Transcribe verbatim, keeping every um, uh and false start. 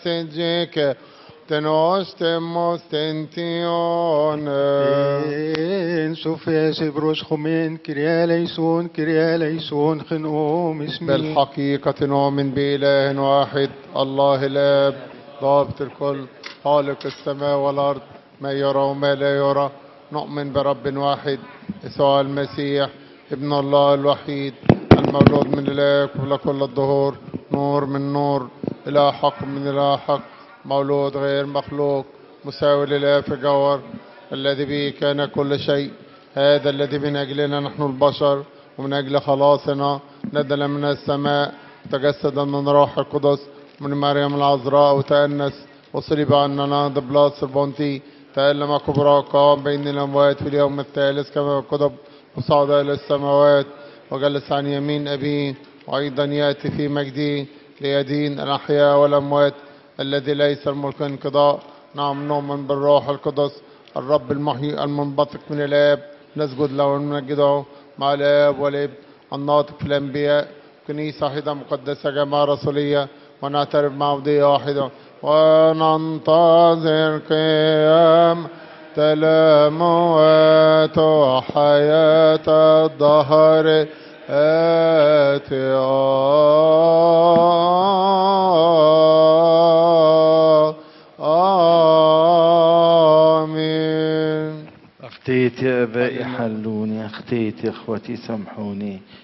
Sengeke tenoshtemos tention. En Sofia Sibros خمين كريا ليسون كريا ليسون خنوم اسمي. بالحقيقة نؤمن بإله واحد الله الآب ضابط الكل خالق السماء والأرض ما يرى وما لا يرى. نؤمن برب واحد يسوع المسيح ابن الله الوحيد المولود من الآب قبل كل الدهور نور من نور إله حق من إله حق مولود غير مخلوق مساوي لله في الجوهر الذي به كان كل شيء. هذا الذي من أجلنا نحن البشر ومن أجل خلاصنا نزل من السماء تجسد من روح القدس من مريم العذراء وتأنس وصلب عننا بلاس البنطي تألم كبرى قام بين الأموات في اليوم الثالث كما في الكتب وصعد إلى السماوات وجلس عن يمين أبيه وأيضا يأتي في مجده ليدين الأحياء والأموات الذي ليس الملك انقضاء. نعم نؤمن بالروح القدس الرب المحيي المنبثق من الآب نسجد له ونمجده مع الآب والابن الناطق في الأنبياء كنيسة واحدة مقدسة جماعة رسولية ونعترف معمودية واحدة وننتظر قيام الأموات وحياة الدهر آتية. أخطيت يا أبائي حلوني، أخطيت يا إخوتي سامحوني.